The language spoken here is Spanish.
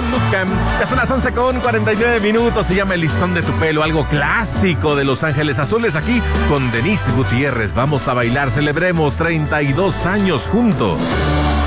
Don't Look. Ya son las 11:49. Se llama El listón de tu pelo, algo clásico de Los Ángeles Azules, aquí con Denise Gutiérrez. Vamos a bailar, celebremos 32 años juntos.